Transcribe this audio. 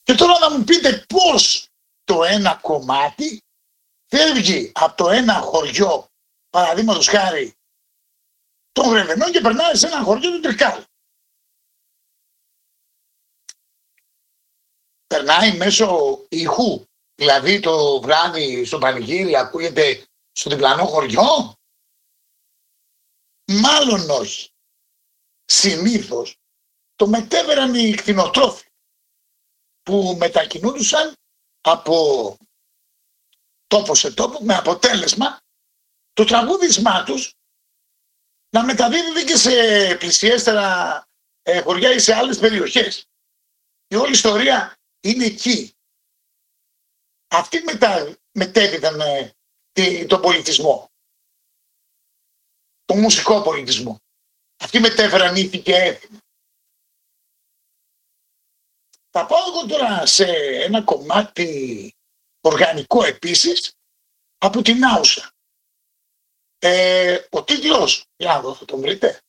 Και τώρα να μου πείτε πώς το ένα κομμάτι φεύγει από το ένα χωριό, παραδείγματος χάρη, των Γρεβενών και περνάει σε ένα χωριό του Τρικάλου. Περνάει μέσω ήχου, δηλαδή το βράδυ στο πανηγύρι ακούγεται στο διπλανό χωριό. Μάλλον όχι. Συνήθως το μετέβεραν οι κτηνοτρόφοι που μετακινούντουσαν από τόπο σε τόπο με αποτέλεσμα το τραγούδισμά τους να μεταδίδεται και σε πλησιέστερα χωριά ή σε άλλες περιοχές. Η όλη ιστορία είναι εκεί. Αυτοί μετέδιδαν τον πολιτισμό, τον μουσικό πολιτισμό. Αυτοί μετέφεραν ήθη και έθιμα. Θα πάω εγώ τώρα σε ένα κομμάτι οργανικό επίσης από την Άουσα. Ο τίτλος, για να δω, θα τον βρείτε.